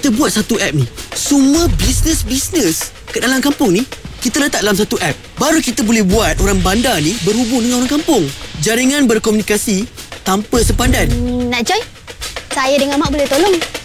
kita buat satu app ni, semua bisnes kat dalam kampung ni kita letak dalam satu app. Baru kita boleh buat orang bandar ni berhubung dengan orang kampung. Jaringan berkomunikasi tanpa sepadan. Nak join? Saya dengan Mak boleh tolong.